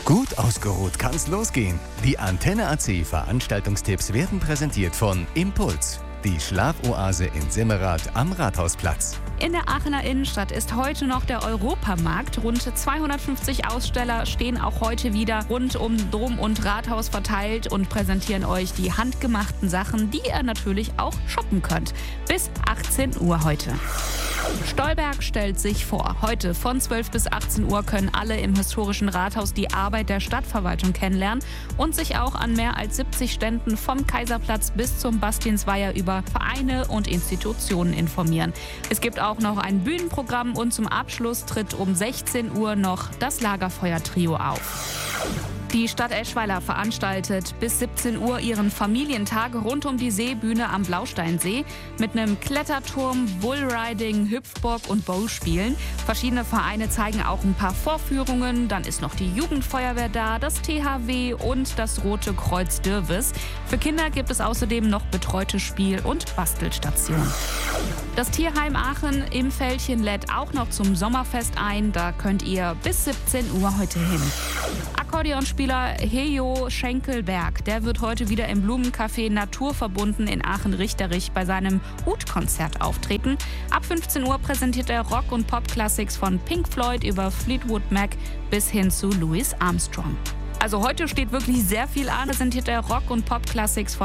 Gut ausgeruht kann's losgehen. Die Antenne AC Veranstaltungstipps werden präsentiert von Impuls, die Schlafoase in Simmerath am Rathausplatz. In der Aachener Innenstadt ist heute noch der Europamarkt. Rund 250 Aussteller stehen auch heute wieder rund um Dom und Rathaus verteilt und präsentieren euch die handgemachten Sachen, die ihr natürlich auch shoppen könnt. Bis 18 Uhr heute. Stolberg stellt sich vor. Heute von 12 bis 18 Uhr können alle im historischen Rathaus die Arbeit der Stadtverwaltung kennenlernen und sich auch an mehr als 70 Ständen vom Kaiserplatz bis zum Bastiensweiher über Vereine und Institutionen informieren. Es gibt auch noch ein Bühnenprogramm und zum Abschluss tritt um 16 Uhr noch das Lagerfeuer-Trio auf. Die Stadt Eschweiler veranstaltet bis 17 Uhr ihren Familientag rund um die Seebühne am Blausteinsee mit einem Kletterturm, Bullriding, Hüpfburg und Bowlspielen. Verschiedene Vereine zeigen auch ein paar Vorführungen. Dann ist noch die Jugendfeuerwehr da, das THW und das Rote Kreuz Dürwes. Für Kinder gibt es außerdem noch betreute Spiel- und Bastelstationen. Das Tierheim Aachen im Fältchen lädt auch noch zum Sommerfest ein. Da könnt ihr bis 17 Uhr heute hin. Akkordeonspieler Hejo Schenkelberg, der wird heute wieder im Blumencafé Naturverbunden in Aachen-Richterich bei seinem Hutkonzert auftreten. Ab 15 Uhr präsentiert er Rock- und Pop-Classics von Pink Floyd über Fleetwood Mac bis hin zu Louis Armstrong. Also heute steht wirklich sehr viel an, präsentiert er Rock- und Pop-Classics von